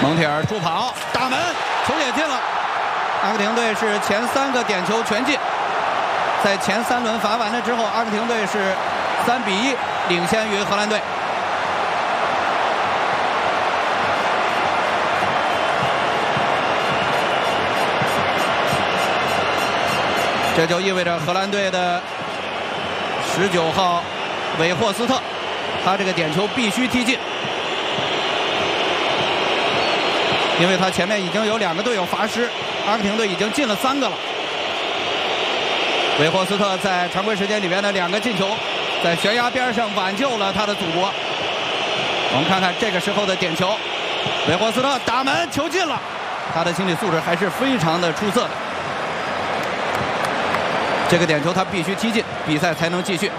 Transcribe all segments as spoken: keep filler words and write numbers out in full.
蒙铁尔助跑打门，球也进了。阿根廷队是前三个点球全进，在前三轮罚完了之后，阿根廷队是三比一领先于荷兰队。这就意味着荷兰队的十九号韦霍斯特，他这个点球必须踢进。 因为他前面已经有两个队友罚失，阿根廷队已经进了三个了。韦霍斯特在常规时间里面的两个进球，在悬崖边上挽救了他的祖国。我们看看这个时候的点球，韦霍斯特打门，球进了，他的心理素质还是非常的出色的。这个点球他必须踢进，比赛才能继续。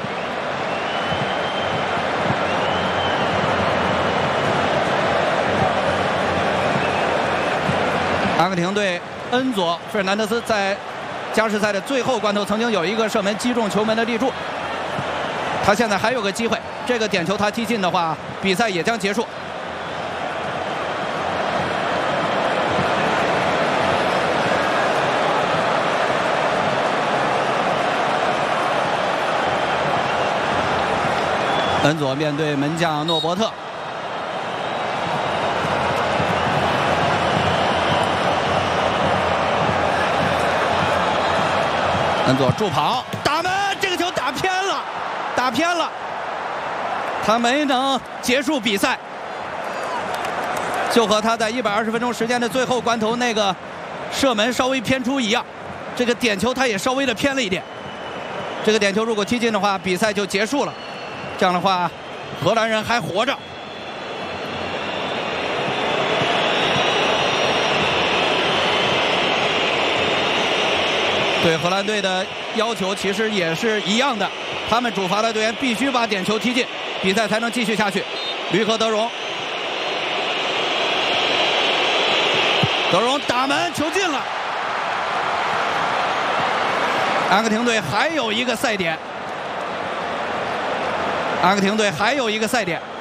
阿根廷队恩佐·费尔南德斯在加时赛的最后关头曾经有一个射门击中球门的立柱，他现在还有个机会，这个点球他踢进的话，比赛也将结束。恩佐面对门将诺伯特。 恩佐助跑打门，这个球打偏了，打偏了，他没能结束比赛，就和他在一百二十分钟时间的最后关头那个射门稍微偏出一样，这个点球他也稍微的偏了一点。这个点球如果踢进的话，比赛就结束了。这样的话，荷兰人还活着。 对荷兰队的要求其实也是一样的，他们主罚的队员必须把点球踢进，比赛才能继续下去。吕克·德容，德容打门，球进了。阿根廷队还有一个赛点，阿根廷队还有一个赛点。